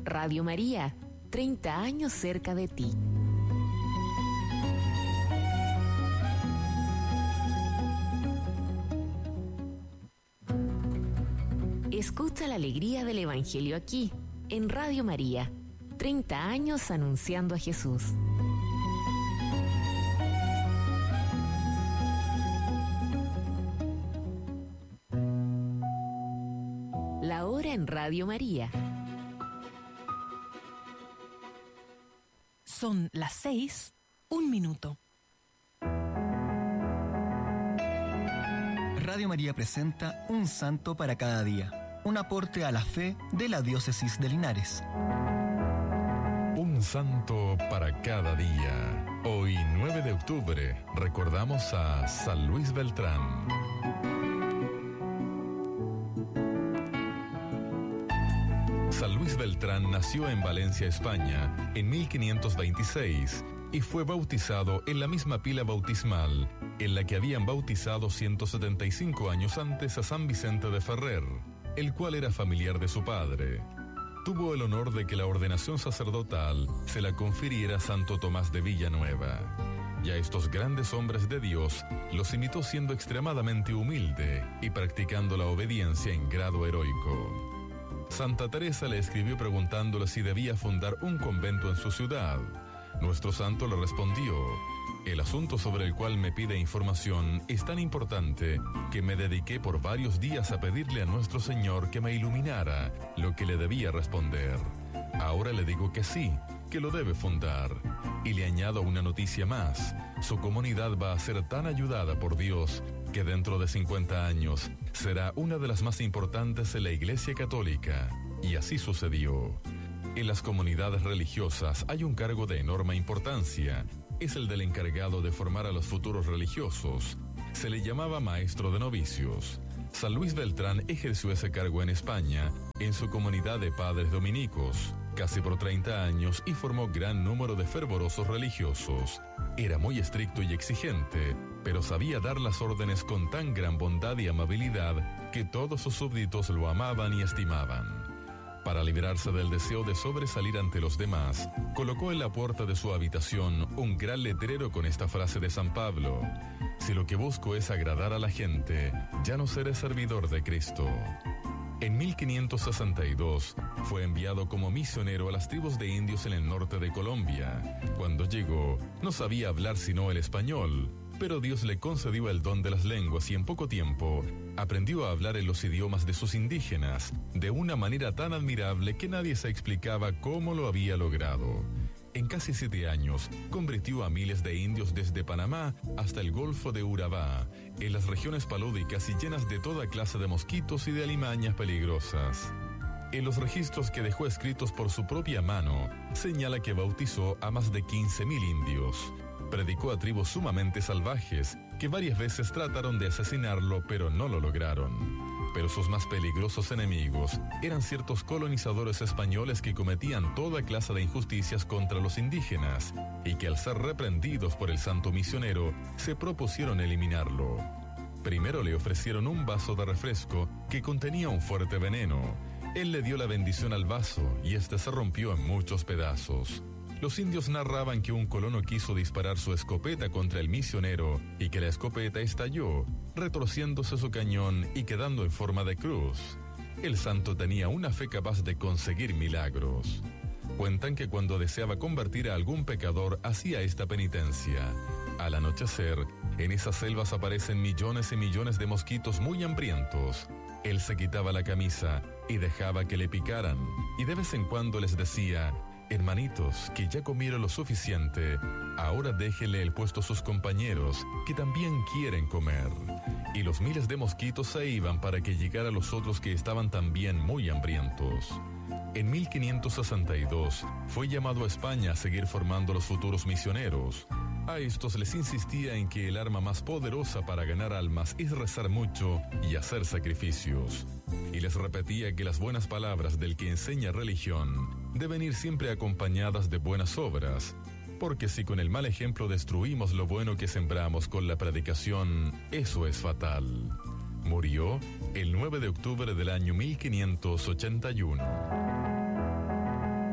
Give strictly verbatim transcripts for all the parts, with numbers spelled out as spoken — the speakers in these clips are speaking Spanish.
Radio María, treinta años cerca de ti. Escucha la alegría del Evangelio aquí, en Radio María, treinta años anunciando a Jesús. La hora en Radio María. Son las seis, un minuto. Radio María presenta Un Santo para cada día, un aporte a la fe de la Diócesis de Linares. Un santo para cada día. Hoy, nueve de octubre, recordamos a San Luis Beltrán. San Luis Beltrán nació en Valencia, España, en mil quinientos veintiséis y fue bautizado en la misma pila bautismal en la que habían bautizado ciento setenta y cinco años antes a San Vicente de Ferrer, el cual era familiar de su padre. Tuvo el honor de que la ordenación sacerdotal se la confiriera a Santo Tomás de Villanueva. Y a estos grandes hombres de Dios los imitó siendo extremadamente humilde y practicando la obediencia en grado heroico. Santa Teresa le escribió preguntándole si debía fundar un convento en su ciudad. Nuestro santo le respondió: el asunto sobre el cual me pide información es tan importante que me dediqué por varios días a pedirle a nuestro Señor que me iluminara lo que le debía responder. Ahora le digo que sí, que lo debe fundar. Y le añado una noticia más: su comunidad va a ser tan ayudada por Dios que dentro de cincuenta años será una de las más importantes en la Iglesia Católica. Y así sucedió. En las comunidades religiosas hay un cargo de enorme importancia. Es el del encargado de formar a los futuros religiosos. Se le llamaba maestro de novicios. San Luis Beltrán ejerció ese cargo en España, en su comunidad de padres dominicos, casi por treinta años, y formó gran número de fervorosos religiosos. Era muy estricto y exigente, pero sabía dar las órdenes con tan gran bondad y amabilidad que todos sus súbditos lo amaban y estimaban. Para librarse del deseo de sobresalir ante los demás, colocó en la puerta de su habitación un gran letrero con esta frase de San Pablo: si lo que busco es agradar a la gente, ya no seré servidor de Cristo. En mil quinientos sesenta y dos fue enviado como misionero a las tribus de indios en el norte de Colombia. Cuando llegó, no sabía hablar sino el español, pero Dios le concedió el don de las lenguas y en poco tiempo aprendió a hablar en los idiomas de sus indígenas de una manera tan admirable que nadie se explicaba cómo lo había logrado. En casi siete años, convirtió a miles de indios desde Panamá hasta el Golfo de Urabá, en las regiones palúdicas y llenas de toda clase de mosquitos y de alimañas peligrosas. En los registros que dejó escritos por su propia mano, señala que bautizó a más de quince mil indios. Predicó a tribus sumamente salvajes, que varias veces trataron de asesinarlo, pero no lo lograron. Pero sus más peligrosos enemigos eran ciertos colonizadores españoles que cometían toda clase de injusticias contra los indígenas, y que al ser reprendidos por el santo misionero, se propusieron eliminarlo. Primero le ofrecieron un vaso de refresco que contenía un fuerte veneno. Él le dio la bendición al vaso, y este se rompió en muchos pedazos. Los indios narraban que un colono quiso disparar su escopeta contra el misionero y que la escopeta estalló, retorciéndose su cañón y quedando en forma de cruz. El santo tenía una fe capaz de conseguir milagros. Cuentan que cuando deseaba convertir a algún pecador hacía esta penitencia. Al anochecer, en esas selvas aparecen millones y millones de mosquitos muy hambrientos. Él se quitaba la camisa y dejaba que le picaran, y de vez en cuando les decía: hermanitos, que ya comieron lo suficiente, ahora déjenle el puesto a sus compañeros, que también quieren comer. Y los miles de mosquitos se iban para que llegara los otros que estaban también muy hambrientos. En mil quinientos sesenta y dos fue llamado a España a seguir formando los futuros misioneros. A estos les insistía en que el arma más poderosa para ganar almas es rezar mucho y hacer sacrificios. Y les repetía que las buenas palabras del que enseña religión deben ir siempre acompañadas de buenas obras, porque si con el mal ejemplo destruimos lo bueno que sembramos con la predicación, eso es fatal. Murió el nueve de octubre del año mil quinientos ochenta y uno.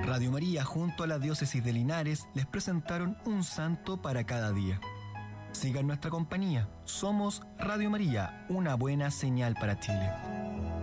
Radio María junto a la diócesis de Linares les presentaron un santo para cada día. Sigan nuestra compañía. Somos Radio María, una buena señal para Chile.